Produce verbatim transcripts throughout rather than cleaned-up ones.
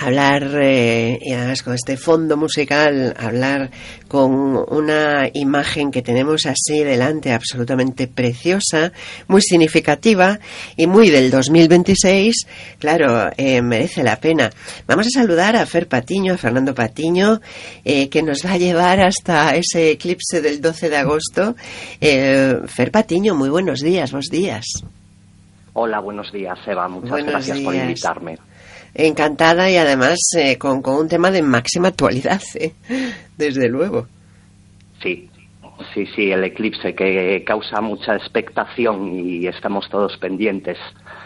hablar, eh, y además con este fondo musical, hablar con una imagen que tenemos así delante, absolutamente preciosa, muy significativa y muy del dos mil veintiséis, claro, eh, merece la pena. Vamos a saludar a Fer Patiño, a Fernando Patiño, eh, que nos va a llevar hasta ese eclipse del doce de agosto. Eh, Fer Patiño, muy buenos días, buenos días. Hola, buenos días, Eva. Muchas buenos gracias días. por invitarme. Encantada y además eh, con, con un tema de máxima actualidad, ¿eh? Desde luego. Sí, sí, sí, el eclipse que causa mucha expectación y estamos todos pendientes.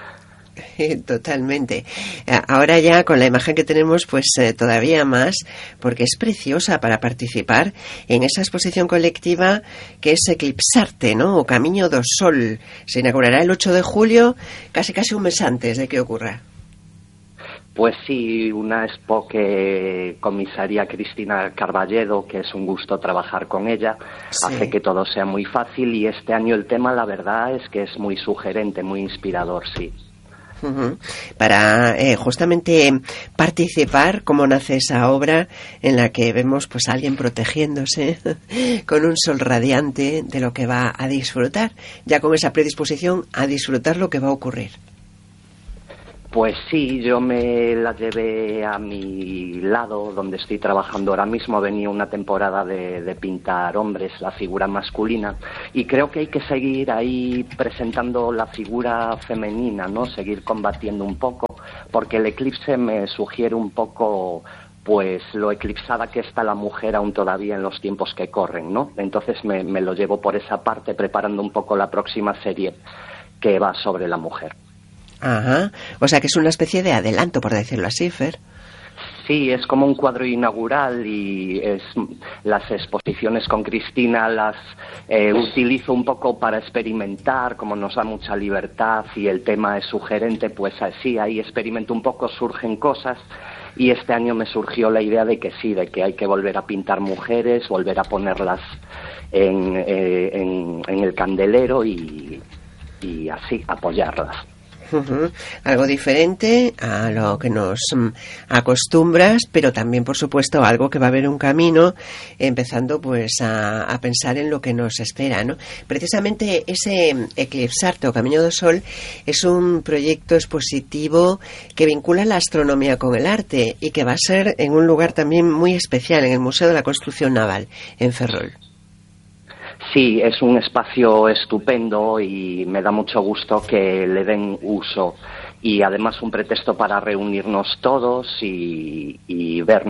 Totalmente. Ahora ya con la imagen que tenemos, pues eh, todavía más, porque es preciosa para participar en esa exposición colectiva que es Eclipsarte, ¿no? O Camiño do Sol. Se inaugurará el ocho de julio, casi casi un mes antes de que ocurra. Pues sí, una expo que comisaría Cristina Carballedo, que es un gusto trabajar con ella, sí. Hace que todo sea muy fácil y este año el tema, la verdad, es que es muy sugerente, muy inspirador, sí. Uh-huh. Para eh, justamente participar, cómo nace esa obra en la que vemos pues a alguien protegiéndose con un sol radiante de lo que va a disfrutar, ya con esa predisposición a disfrutar lo que va a ocurrir. Pues sí, yo me la llevé a mi lado, donde estoy trabajando ahora mismo. Venía una temporada de, de pintar hombres, la figura masculina, y creo que hay que seguir ahí presentando la figura femenina, ¿no? Seguir combatiendo un poco, porque el eclipse me sugiere un poco, pues, lo eclipsada que está la mujer aún todavía en los tiempos que corren, ¿no? Entonces me, me lo llevo por esa parte, preparando un poco la próxima serie que va sobre la mujer. Ajá, o sea que es una especie de adelanto, por decirlo así, Fer. Sí, es como un cuadro inaugural y es las exposiciones con Cristina las eh, utilizo un poco para experimentar, como nos da mucha libertad y el tema es sugerente, pues así, ahí experimento un poco, surgen cosas y este año me surgió la idea de que sí, de que hay que volver a pintar mujeres, volver a ponerlas en, eh, en, en el candelero y, y así, apoyarlas. Uh-huh. Algo diferente a lo que nos um, acostumbras, pero también, por supuesto, algo que va a haber un camino, empezando pues a, a pensar en lo que nos espera, ¿no? Precisamente ese Eclipsarte o Camiño do Sol es un proyecto expositivo que vincula la astronomía con el arte y que va a ser en un lugar también muy especial, en el Museo de la Construcción Naval, en Ferrol. Sí, es un espacio estupendo y me da mucho gusto que le den uso y además un pretexto para reunirnos todos y, y ver